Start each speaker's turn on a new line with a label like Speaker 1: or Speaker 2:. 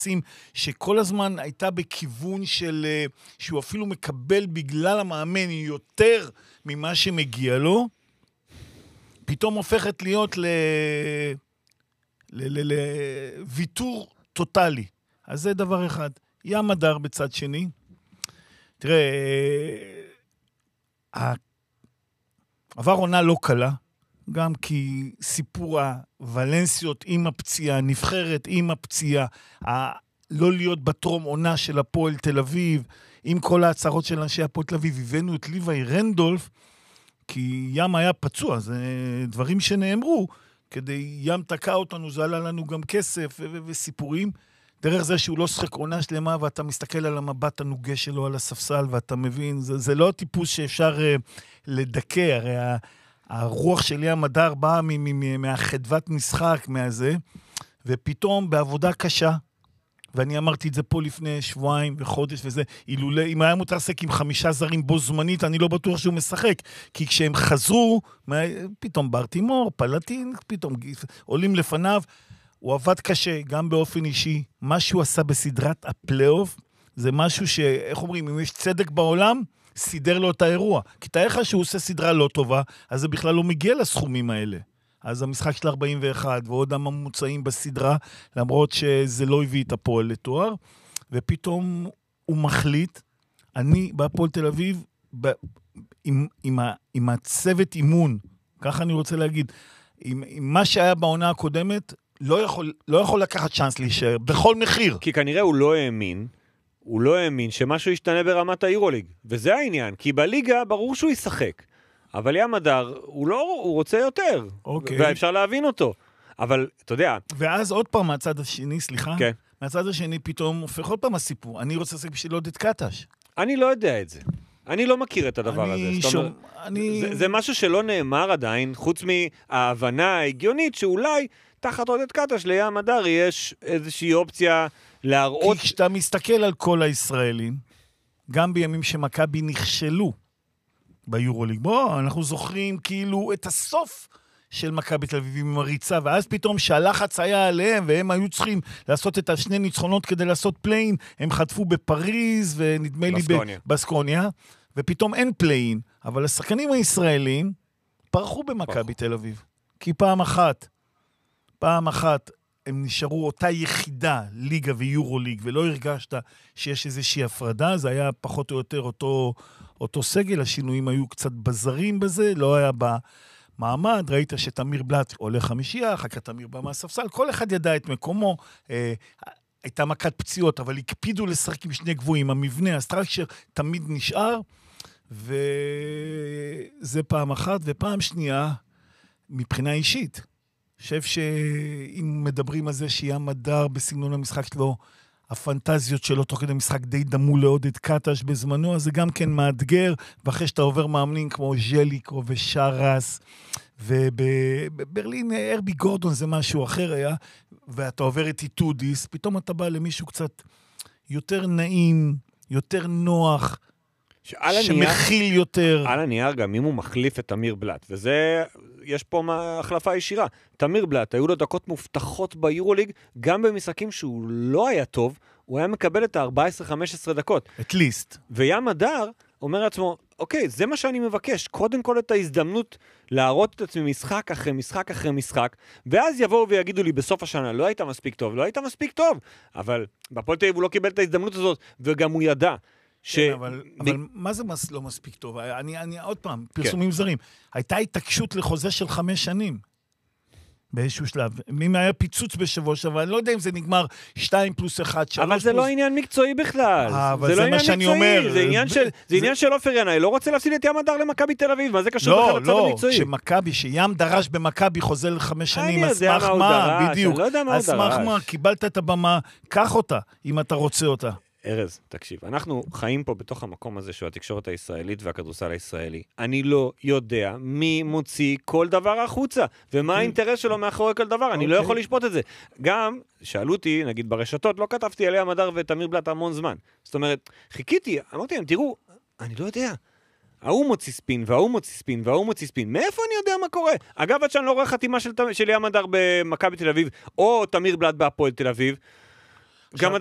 Speaker 1: שכל הזמן הייתה בכיוון של, שהוא אפילו מקבל בגלל המאמן יותר ממה שמגיע לו, פתאום הופכת להיות לוויתור טוטלי. אז זה דבר אחד. ים הדר בצד שני. תראה, עבר עונה לא קלה, גם כי סיפור הוולנסיות עם הפציעה, הנבחרת עם הפציעה, לא להיות בטרום עונה של הפועל תל אביב, עם כל ההצהרות של אנשי הפועל תל אביב, הבאנו את ליוואי רנדולף, כי ים היה פצוע, זה דברים שנאמרו, כדי ים תקע אותנו, זה עלה לנו גם כסף וסיפורים, דרך זה שהוא לא שחק עונה שלמה, ואתה מסתכל על המבט הנוגה שלו על הספסל, ואתה מבין, זה לא טיפוס שאפשר לדכא, הרי הרוח של ים הדר באה מהחדוות משחק, מהזה, ופתאום בעבודה קשה, ואני אמרתי את זה פה לפני שבועיים וחודש וזה, אילולא, אם היה מותר לשחק עם 5 זרים בו זמנית, אני לא בטוח שהוא משחק, כי כשהם חזרו, פתאום ברטימור, פלטין, פתאום עולים לפניו, הוא עבד קשה, גם באופן אישי, מה שהוא עשה בסדרת הפלייאוף, זה משהו איך אומרים, אם יש צדק בעולם, סידר לו את האירוע, כי תאר לך שהוא עושה סדרה לא טובה, אז זה בכלל לא מגיע לסכומים האלה. אז המשחק של 41, ועוד הממוצעים בסדרה, למרות שזה לא הביא את הפועל לתואר, ופתאום הוא מחליט, אני בהפועל תל אביב, עם הצוות אימון, ככה אני רוצה להגיד, עם מה שהיה בעונה הקודמת, לא יכול לקחת צ'אנס להישאר, בכל מחיר.
Speaker 2: כי כנראה הוא לא האמין שמשהו ישתנה ברמת היורוליג, וזה העניין, כי בליגה ברור שהוא ישחק, אבל ים הדר, הוא רוצה יותר, ואפשר להבין אותו. אבל, אתה יודע...
Speaker 1: ואז עוד פעם מהצד השני, סליחה,
Speaker 2: כן.
Speaker 1: מהצד השני פתאום הופך עוד פעם הסיפור. אני רוצה לשחק בשביל עודד קטש.
Speaker 2: אני לא יודע את זה. אני לא מכיר את הדבר הזה. זה משהו שלא נאמר עדיין, חוץ מההבנה ההגיונית שאולי תחת עודד קטש לים הדר יש איזושהי אופציה להראות...
Speaker 1: כי כשאתה מסתכל על כל הישראלים, גם בימים שמכבי נכשלו, ביורוליג. בוא, אנחנו זוכרים כאילו את הסוף של מכבי תל אביב עם הריצה, ואז פתאום שהלחץ היה עליהם, והם היו צריכים לעשות את השני ניצחונות כדי לעשות פליין, הם חטפו בפריז, ונדמה לי בסקוניה, ופתאום אין פליין, אבל השחקנים הישראלים פרחו במכבי תל אביב. כי פעם אחת הם נשארו אותה יחידה, ליגה ויורוליג, ולא הרגשת שיש איזושהי הפרדה, זה היה פחות או יותר אותו סגל, השינויים היו קצת בזרים בזה, לא היה במעמד, ראית שתמיר בלט עולה חמישייה, אחר כך תמיר בא מהספסל, כל אחד ידע את מקומו, הייתה מכת פציעות, אבל הקפידו לשחק עם שני גבוהים, המבנה, הסטרקצ'ר תמיד נשאר, וזה פעם אחת, ופעם שנייה, מבחינה אישית, חושב שאם מדברים על זה שים הדר בסגנון המשחק שלו, הפנטזיות שלו תוך כדי משחק די דמו לעודד קטש בזמנו, אז זה גם כן מאתגר, ואחרי שאתה עובר מאמנים כמו ז'ליקו ושרס, ובברלין ארבי גורדון זה משהו אחר היה, ואתה עובר את איטודיס, פתאום אתה בא למישהו קצת יותר נעים, יותר נוח, שמכיל יותר.
Speaker 2: על הנייר גם אם הוא מחליף את תמיר בלט, וזה, יש פה החלפה ישירה. תמיר בלט, היו לו דקות מובטחות ביורוליג, גם במשחקים שהוא לא היה טוב, הוא היה מקבל את ה-14-15 דקות.
Speaker 1: את ליסט.
Speaker 2: וים הדר אומר לעצמו, אוקיי, זה מה שאני מבקש, קודם כל את ההזדמנות להראות את עצמי משחק אחרי משחק אחרי משחק, ואז יבואו ויגידו לי בסוף השנה, לא היית מספיק טוב, אבל בפועל תל אביב הוא לא קיבל את ההזדמנות הזאת, וגם הוא ידע.
Speaker 1: כן, אבל מה זה לא מספיק טוב? אני עוד פעם, פרסומים זרים. הייתה התעקשות לחוזה של 5 שנים. באיזשהו שלב. אם היה פיצוץ בשבוע שעבר, אני לא יודע אם זה נגמר 2+1, 3+.
Speaker 2: אבל זה לא עניין מקצועי בכלל.
Speaker 1: אבל זה מה שאני אומר.
Speaker 2: זה עניין של אופר ינאי. לא רוצה להפסיד את ים הדר למכבי תל אביב. מה זה קשור בכלל לצד המקצועי?
Speaker 1: שמכבי, שים דרש במכבי חוזה ל5 שנים, אז סמך מה, בדיוק. אז סמך מה, קיבלת את הבמה, קח אותה, אם אתה רוצה אותה.
Speaker 2: ארז, תקשיב, אנחנו חיים פה בתוך המקום הזה שהוא התקשורת הישראלית והכדורסל הישראלי. אני לא יודע מי מוציא כל דבר החוצה, ומה האינטרס שלו מאחורי כל דבר, אני לא יכול לשפוט את זה. גם, שאלו אותי, נגיד ברשתות, לא כתבתי עליה מדר ותמיר בלט המון זמן. זאת אומרת, חיכיתי, אמרתי להם, תראו, אני לא יודע. ההוא מוציא ספין, וההוא מוציא ספין, וההוא מוציא ספין. מאיפה אני יודע מה קורה? אגב, עד שאני לא רואה חתימה של ים הדר במכבי תל אביב, או תמיר בלט בהפועל תל אביב, גם